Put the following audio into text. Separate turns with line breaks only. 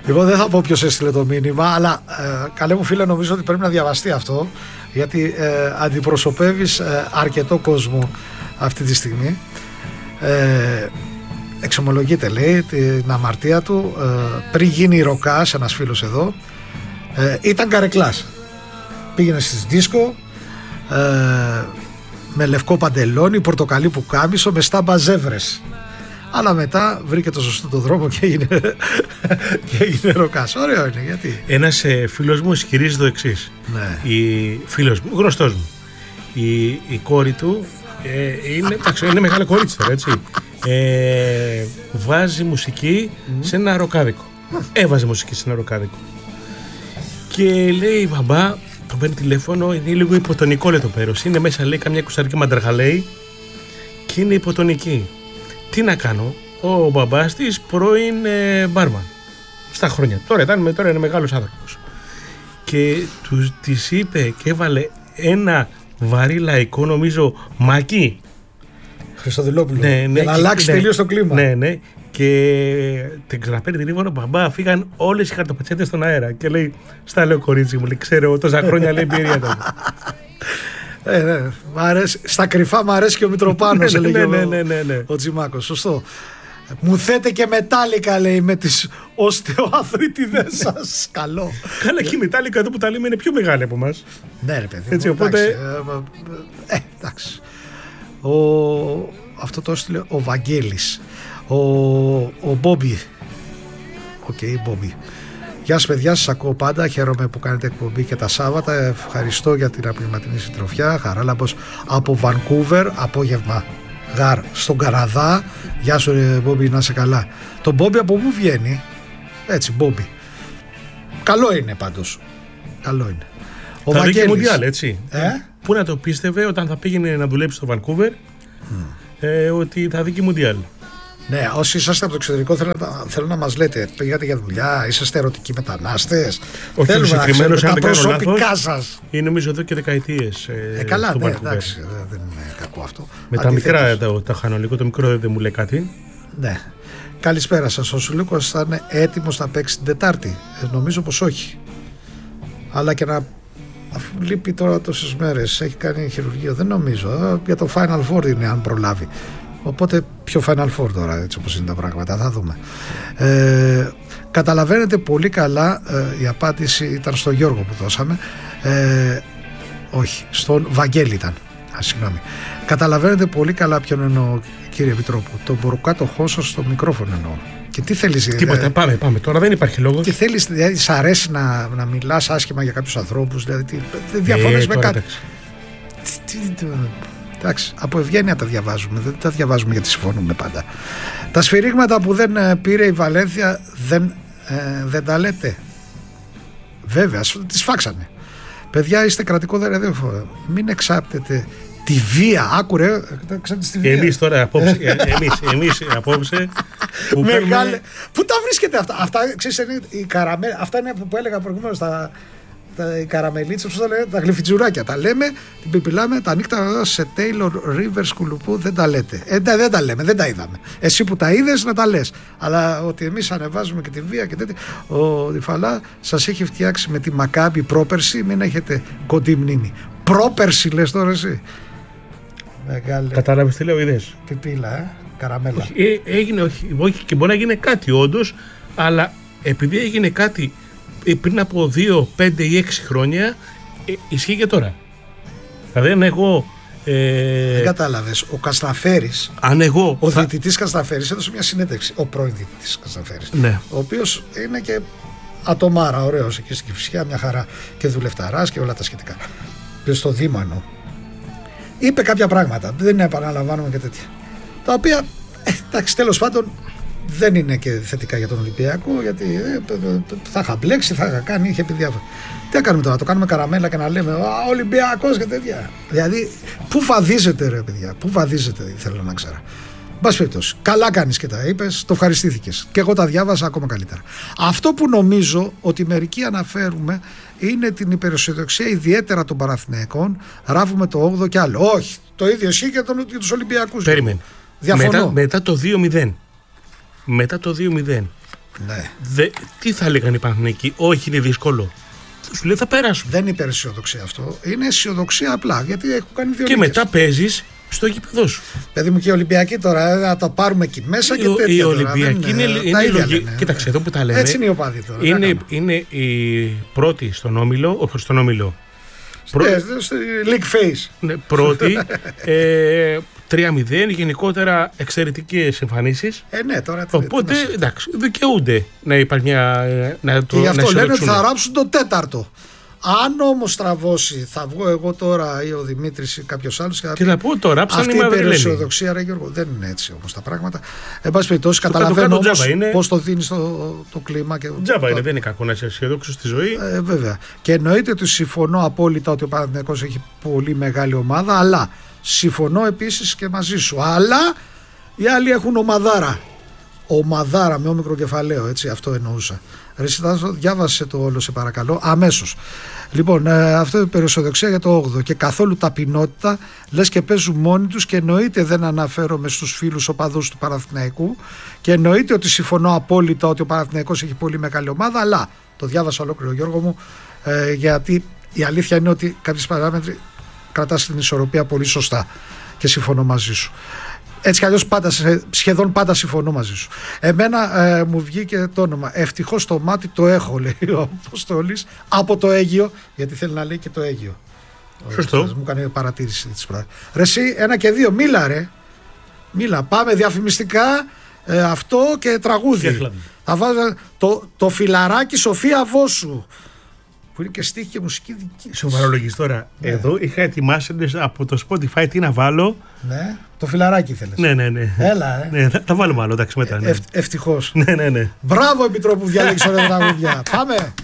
Λοιπόν, δεν θα πω ποιος έστειλε το μήνυμα, αλλά καλέ μου φίλε, νομίζω ότι πρέπει να διαβαστεί αυτό, γιατί αντιπροσωπεύεις αρκετό κόσμο αυτή τη στιγμή. Εξομολογείται, λέει, την αμαρτία του. Πριν γίνει ροκάς, ένας φίλος εδώ, ήταν καρεκλάς. Πήγαινε στις δίσκο, με λευκό παντελόνι, πορτοκαλί πουκάμισο, με στάμπα ζεύρες. Αλλά μετά βρήκε το σωστό το δρόμο και έγινε ροκάς. Ωραίο είναι, γιατί.
Ένας φίλος μου ισχυρίζει το εξής.
Ναι.
Φίλος μου, γνωστός μου. Η κόρη του είναι μεγάλη κορίτσι τώρα, έτσι. Βάζει μουσική σε ένα ροκάδικο. Έβαζε μουσική σε ένα ροκάδικο. Και λέει, μπαμπά, τον παίρνει τηλέφωνο, είναι λίγο υποτονικό, λέει το πέρος. Είναι μέσα, λέει, καμιά κουσταρική μαντραχα, λέει, και είναι υποτονική. Τι να κάνω, ο μπαμπάς της πρώην μπάρμαν στα χρόνια. Τώρα είναι μεγάλος άνθρωπος. Και της είπε και έβαλε ένα βαρύ λαϊκό, νομίζω, Μακί.
Χριστοδηλόπουλο.
Ναι,
για να αλλάξει τελείως το κλίμα.
Ναι. Και την ξαναπαίρνει τηλέφωνο, μπαμπά, φύγαν όλες οι χαρτοπετσέτες στον αέρα. Και λέει, στα λέω κορίτσι μου, λέει, ξέρω τόσα χρόνια, λέει, εμπειρία ήταν.
Ναι. Μ' αρέσει. Στα κρυφά μ' αρέσει και ο Μητροπάνος, έλεγε ο Τζιμάκος. Σωστό. Μου θέτε και μετάλλικα, λέει, με τις οστεοαθρίτιδες σας. Καλό.
Καλά, και η μετάλλικα εδώ που τα λέμε είναι πιο μεγάλη από εμάς.
Ναι, ρε παιδί.
Έτσι, οπότε.
Εντάξει. Αυτό το έστειλε ο Βαγγέλης. Ο Μπόμπι. Οκ, Μπόμπι. Γεια σας παιδιά, σας ακούω πάντα. Χαίρομαι που κάνετε εκπομπή και τα Σάββατα. Ευχαριστώ για την απογευματινή συντροφιά. Χαράλαμπος από Βανκούβερ, απόγευμα γάρ στον Καναδά. Γεια σου ρε Μπόμπι, να είσαι καλά. Το Μπόμπι από πού βγαίνει? Έτσι, Μπόμπι. Καλό είναι πάντως. Καλό είναι. Ο
θα
Βαγγέλης.
δει και Μουντιάλ, έτσι. Πού να το πίστευε όταν θα πήγαινε να δουλέψει στο Βανκούβερ, ότι θα δει και Μουντιάλ.
Ναι, όσοι είσαστε από το εξωτερικό θέλω να μας λέτε, πήγατε για δουλειά, είσαστε ερωτικοί μετανάστες.
Όχι,
θέλουμε να ξέρουμε τα προσωπικά
σας. Είναι νομίζω εδώ και δεκαετίες.
Καλά, ναι, εντάξει, δεν είναι κακό αυτό.
Με τα μικρά, τα χανολικό, το μικρό δεν μου λέει κάτι.
Ναι. Καλησπέρα σας, ο Σουλούκος θα είναι έτοιμος να παίξει την Τετάρτη? Νομίζω πως όχι. Αλλά και να... Αφού λείπει τώρα τόσες μέρες, έχει κάνει χειρουργείο, δεν νομίζω. Για το Final Four είναι, αν προλάβει. Οπότε πιο Final Four τώρα, έτσι όπως είναι τα πράγματα, θα δούμε. Καταλαβαίνετε πολύ καλά, η απάντηση ήταν στον Γιώργο που δώσαμε, όχι, στον Βαγγέλη ήταν, συγγνώμη. Καταλαβαίνετε πολύ καλά ποιον εννοώ, κύριε Επιτρόπου, τον προκάτοχό σας στο μικρόφωνο εννοώ. Και τι θέλεις?
Τίποτα, πάμε, τώρα δεν υπάρχει λόγος.
Τι θέλεις, δηλαδή, σ' αρέσει να μιλάς άσχημα για κάποιους ανθρώπους, δηλαδή, δεν διαφωνείς με κάτι. Εντάξει, από ευγένεια τα διαβάζουμε, δεν τα διαβάζουμε γιατί συμφωνούμε πάντα. Τα σφυρίγματα που δεν πήρε η Βαλένθια δεν τα λέτε? Βέβαια, τις φάξανε. Παιδιά, είστε κρατικό δερεδέφο. Μην εξάπτετε τη βία. Άκουρε, εξάπτετε τη βία.
Εμείς τώρα απόψε, εμείς απόψε που
παίρνουμε... Πού τα βρίσκετε αυτά? Αυτά, ξέρεις, αυτά είναι που έλεγα προηγουμένως, οι καραμελίτσες, τα γλυφιτζουράκια. Τα λέμε, την πιπιλάμε, τα νύχτα σε Taylor Rivers κουλουπού δεν τα λέτε. Δεν τα λέμε, δεν τα είδαμε. Εσύ που τα είδες να τα λες. Αλλά ότι εμείς ανεβάζουμε και τη βία και τέτοια. Ο Διφαλά σας έχει φτιάξει με τη Μακάμπη πρόπερση, μην έχετε κοντή μνήμη. Πρόπερση λες τώρα εσύ?
Κατάλαβες τι λέω, είδες?
Πιπίλα, καραμέλα.
Έγινε, όχι, και μπορεί να γίνει κάτι όντως, αλλά επειδή έγινε κάτι πριν από 2, 5 ή 6 χρόνια, ισχύει και τώρα. Δηλαδή αν εγώ...
δεν κατάλαβες, ο Κασταφέρης, ο διαιτητής Κασταφέρης έδωσε μια συνέντευξη, ο πρώην διαιτητής Κασταφέρης,
ναι,
ο οποίος είναι και ατομάρα, ωραίος εκεί στην Κηφισιά, μια χαρά και δουλευταράς και όλα τα σχετικά. Και στο Δήμανο είπε κάποια πράγματα, δεν επαναλαμβάνουμε και τέτοια, τα οποία, εντάξει, τέλος πάντων δεν είναι και θετικά για τον Ολυμπιακό, γιατί θα είχα μπλέξει, θα είχα κάνει, είχε πει διάφορα. Τι θα κάνουμε τώρα, το κάνουμε καραμέλα και να λέμε Ολυμπιακός και τέτοια? Δηλαδή, πού βαδίζετε ρε παιδιά, πού βαδίζετε, θέλω να ξέρω. Μπας περιπτώσει, καλά κάνεις και τα είπες, το ευχαριστήθηκες. Και εγώ τα διάβασα ακόμα καλύτερα. Αυτό που νομίζω ότι μερικοί αναφέρουμε είναι την υπεραισιοδοξία ιδιαίτερα των Παναθηναϊκών. Ράβουμε το 8ο και άλλο. Όχι, το ίδιο ισχύει και για τους Ολυμπιακούς.
Περίμενε.
Διαφωνώ.
Μετά το 2-0. Μετά το 2-0
Ναι.
Τι θα έλεγαν οι Παναθηναϊκοί? Όχι, είναι δύσκολο. Σου λέει θα περάσουν.
Δεν είναι υπεραισιοδοξία αυτό. Είναι αισιοδοξία απλά, γιατί έχουν κάνει 2
Και
νίκες.
μετά παίζεις στο γήπεδο σου.
Παιδί μου, και οι Ολυμπιακοί τώρα θα τα πάρουμε εκεί μέσα και τέτοια.
Οι Ολυμπιακοί είναι λογική. Κοίταξε εδώ που τα λέμε.
Έτσι είναι οι οπαδοί τώρα.
Είναι οι πρώτοι στον όμιλο. Όχι στον όμιλο.
League face.
Ναι, πρώτοι. 3-0, γενικότερα εξαιρετικές εμφανίσεις.
Ναι, τώρα.
Οπότε εντάξει, δικαιούνται να υπάρχει μια.
Και γι' αυτό λένε ότι θα ράψουν το 4ο. Αν όμως στραβώσει, θα βγω εγώ τώρα ή ο Δημήτρης ή κάποιος άλλος
και θα πω το ράψαν
αυτή η υπεραισιοδοξία, ρε Γιώργο. Δεν είναι έτσι όμως τα πράγματα. Εν πάση περιπτώσει, καταλαβαίνω όμως πώς το δίνει το κλίμα.
Τζάμπα είναι, δεν είναι κακό να είσαι αισιοδόξος στη ζωή.
Βέβαια. Και εννοείται ότι συμφωνώ απόλυτα ότι ο Παναθηναϊκός έχει πολύ μεγάλη ομάδα, αλλά συμφωνώ επίσης και μαζί σου. Αλλά οι άλλοι έχουν ομαδάρα. Ομαδάρα με όμικρο κεφαλαίο, έτσι, αυτό εννοούσα. Ρε Σιτάζο, διάβασε το όλο σε παρακαλώ αμέσως. Λοιπόν, αυτό είναι υπεραισιοδοξία για το 8ο και καθόλου ταπεινότητα, λες και παίζουν μόνοι τους, και εννοείται δεν αναφέρομαι στους φίλους οπαδούς του Παναθηναϊκού και εννοείται ότι συμφωνώ απόλυτα ότι ο Παναθηναϊκός έχει πολύ μεγάλη ομάδα, αλλά το διάβασα ολόκληρο, Γιώργο μου, γιατί η αλήθεια είναι ότι κάποιες παράμετροι κρατάς την ισορροπία πολύ σωστά και συμφωνώ μαζί σου. Έτσι κι αλλιώς σχεδόν πάντα συμφωνώ μαζί σου. Εμένα μου βγήκε το όνομα. Ευτυχώς το μάτι το έχω, λέει ο Αποστόλης, από το Αίγυο, γιατί θέλει να λέει και το Αίγυο.
Σωστό.
Μου κάνει παρατήρηση της πράγματος. Ρε εσύ, 1 και 2, μίλα ρε. Μίλα, πάμε διαφημιστικά, αυτό και τραγούδι. Θα βάζω το φιλαράκι Σοφία Βόσου, που είναι και στίχη και μουσική δική.
Σοβαρολογείς τώρα. Ναι. Εδώ είχα ετοιμάσει από το Spotify τι να βάλω.
Ναι, το φιλαράκι ήθελες.
Ναι.
Έλα,
Ναι, θα βάλουμε άλλο, εντάξει, μετά. Ναι.
Ευτυχώς.
Ναι.
Μπράβο, Επιτρόπου, διάλεξε ωραία τραγούδια. Πάμε.